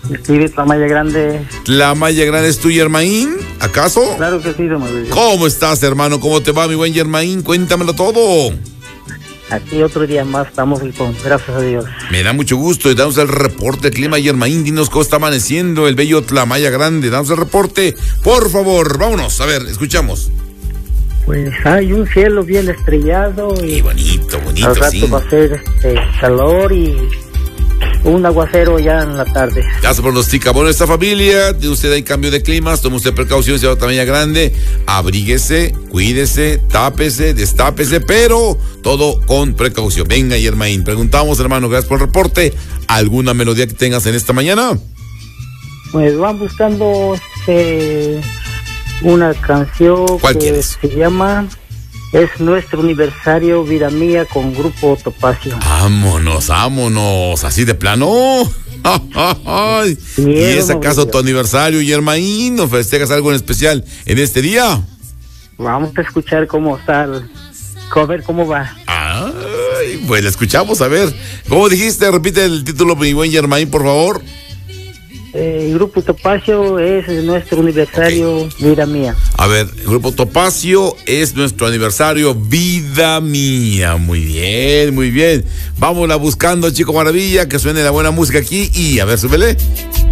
Sí, Tlamaya Grande. ¿Tlamaya Grande es tu Germain? ¿Acaso? Claro que sí, don Mauricio. ¿Cómo estás, hermano? ¿Cómo te va, mi buen Germain? Cuéntamelo todo. Aquí otro día más estamos, gracias a Dios. Me da mucho gusto y damos el reporte del clima, Germain. Dinos cómo está amaneciendo el bello Tlamaya Grande. Damos el reporte, por favor. Vámonos, a ver, escuchamos. Pues hay un cielo bien estrellado y qué bonito, al rato sí. va a ser calor y un aguacero ya en la tarde. Ya se pronostica. Bueno, esta familia, de usted hay cambio de climas, tome usted precauciones, se va a Tlamaya Grande, abríguese, cuídese, tápese, destápese, pero todo con precaución. Venga, Germain, preguntamos, hermano, gracias por el reporte. ¿Alguna melodía que tengas en esta mañana? Pues van buscando una canción. ¿Cuál que quieres? se llama Es Nuestro Aniversario, Vida Mía, con Grupo Topacio. Vámonos, así de plano. ¿Y es acaso tu aniversario, Germain? ¿O festejas algo en especial en este día? Vamos a escuchar cómo está, a ver cómo va. Ay, pues la escuchamos, a ver. ¿Cómo dijiste? Repite el título, mi buen Germain, por favor. Grupo Topacio es nuestro aniversario, Vida Mía. A ver, el Grupo Topacio es nuestro aniversario, Vida Mía. Muy bien, muy bien. Vámonos buscando, Chico Maravilla, que suene la buena música aquí y a ver, súbele.